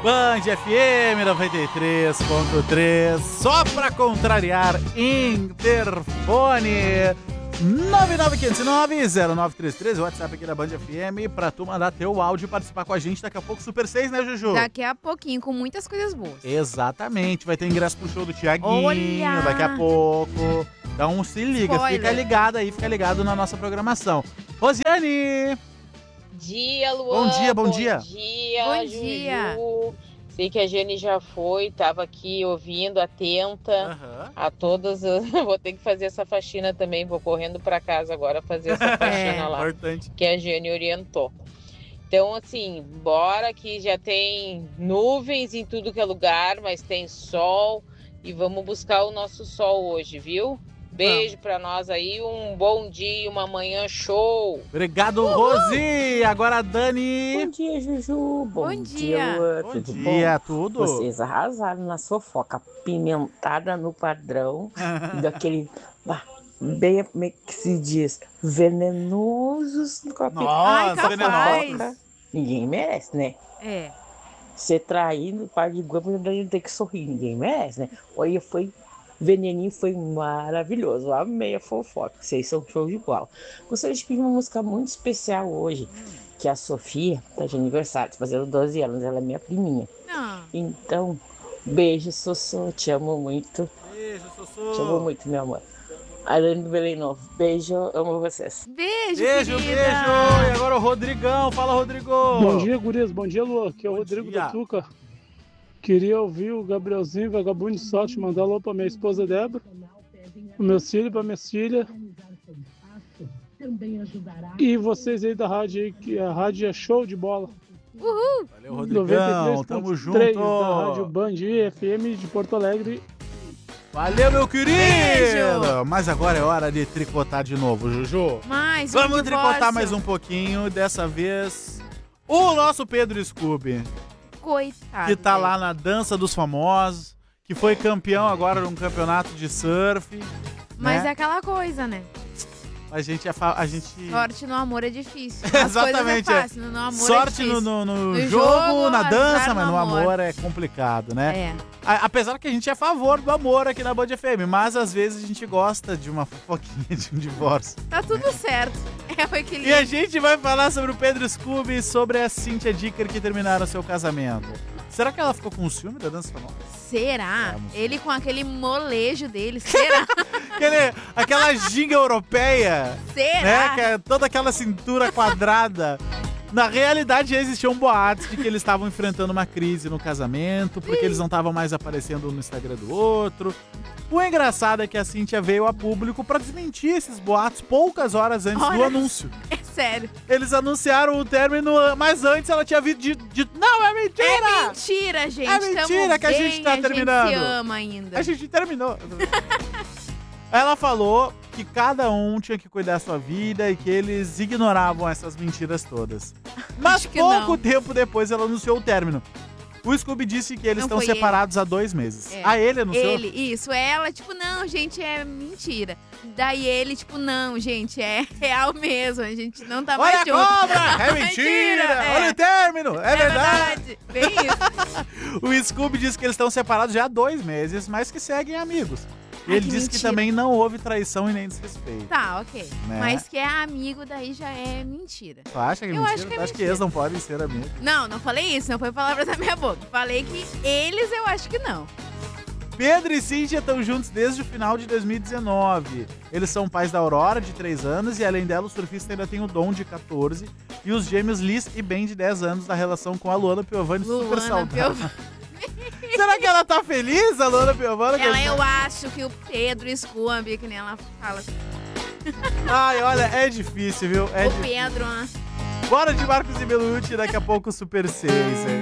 Band FM 93.3, só pra contrariar, interfone 99509-0933, o WhatsApp aqui da Band FM, pra tu mandar teu áudio e participar com a gente. Daqui a pouco Super 6, né, Juju? Daqui a pouquinho, com muitas coisas boas. Exatamente, vai ter ingresso pro show do Thiaguinho. Olha! Daqui a pouco. Então se liga, Spoiler. Fica ligado aí, fica ligado na nossa programação. Rosiane! Dia, Luan. Bom dia, bom dia. Bom dia, Bom Juju. dia. Sei que a Jane já foi, tava aqui ouvindo, atenta a todas. Vou ter que fazer essa faxina também, vou correndo pra casa agora fazer essa faxina lá, Importante. que a Jane orientou. Então, assim, bora que já tem nuvens em tudo que é lugar, mas tem sol e vamos buscar o nosso sol hoje, viu? Beijo pra nós aí, um bom dia, uma manhã show. Obrigado, Rosi! Agora a Dani. Bom dia, Juju. Bom dia. Luan. Bom Tudo dia, bom? tudo? Vocês arrasaram na fofoca. Pimentada no padrão. Daquele... bem, como é que se diz? Venenosos no copinho. Nossa, Ai, capaz. venenosa. Ninguém merece, né? É. Ser traído, par de guampa, não tem que sorrir. Ninguém merece, né? Olha, Veneninho foi maravilhoso. Amei a fofoca. Vocês são show de bola. Gostaria de pedir uma música muito especial hoje. Que a Sofia tá de aniversário, tá fazendo 12 anos. Ela é minha priminha. Não. Então, beijo, Sossô. Te amo muito. Beijo, Te amo Sussu. muito, meu amor. Alane do Belém Novo. Beijo, amo vocês. Beijo, Beijo, querida. beijo. E agora o Rodrigão. Fala, Rodrigo. Bom dia, gurias. Bom dia, Lu. Aqui é o Bom Rodrigo dia. da Tuca. Queria ouvir o Gabrielzinho, vagabundo de sorte, mandar alô pra minha esposa Débora, pro meu filho, pra minha filha. E vocês aí da rádio, aí, que a rádio é show de bola. Uhul. Valeu, Rodrigão. Tamo 93.3 junto. da rádio Band FM de Porto Alegre. Valeu, meu querido. Beijo. Mas agora é hora de tricotar de novo, Juju. Mais Vamos divórcio. tricotar mais um pouquinho. Dessa vez, o nosso Pedro Scooby, Coitado. que tá velho. lá na Dança dos Famosos, que foi campeão agora num campeonato de surf. Mas né? é aquela coisa, né? A gente Sorte no amor é difícil. As Exatamente, coisas é fácil, no amor sorte é difícil. no No jogo, jogo, na dança, azar mas no no amor. amor é complicado, né? É. Apesar que a gente é a favor do amor aqui na Band FM, mas às vezes a gente gosta de uma fofoquinha de um divórcio. Tá tudo certo. É o E equilíbrio. a gente vai falar sobre o Pedro Scooby e sobre a Cynthia Dicker que terminaram seu casamento. Será que ela ficou com ciúme da dança famosa? Será? Vamos. Ele com aquele molejo dele. Será? Aquela ginga europeia, né? Será? Que é toda aquela cintura quadrada. Na realidade, existiam boatos de que eles estavam enfrentando uma crise no casamento, porque eles não estavam mais aparecendo no Instagram do outro. O engraçado é que a Cynthia veio a público pra desmentir esses boatos poucas horas antes do Olha. anúncio. É sério. Eles anunciaram o término, mas antes ela tinha dito, não, é mentira! É mentira, gente. É mentira Tamo que a bem, gente tá A terminando. gente se ama ainda. A gente terminou. Ela falou que cada um tinha que cuidar da sua vida e que eles ignoravam essas mentiras todas. Mas Acho que pouco não. tempo depois ela anunciou o término. O Scooby disse que eles Não estão foi separados há 2 meses. É. Ah, ele anunciou? Ele, isso. Ela, tipo, não, gente, é mentira. Daí ele, tipo, não, gente, é real mesmo. A gente não tá Olha mais a junto. cobra! É mentira! é. Olha o término! É verdade! Bem isso. O Scooby disse que eles estão separados já há 2 meses, mas que seguem amigos. E Ai, ele que disse que mentira. também não houve traição e nem desrespeito. Tá, ok. Né? Mas que é amigo, daí já é mentira. Tu acha que é Eu mentira? acho que é Tu acha que mentira. eles não podem ser amigos? Não, não falei isso, não foi palavra da minha boca. Falei que eles eu acho que não. Pedro e Cynthia estão juntos desde o final de 2019. Eles são pais da Aurora, de 3 anos, e além dela, o surfista ainda tem o Dom, de 14, e os gêmeos Liz e Ben, de 10 anos, da relação com a Luana Piovani, super Luana saudável. Piovani. Será que ela tá feliz, a Luana Piovani? Eu acho que o Pedro Scooby, que nem ela fala. Ai, olha, é difícil, viu? É O difícil. Pedro, né? Bora de Marcos e Belucci, daqui a pouco o Super 6, hein?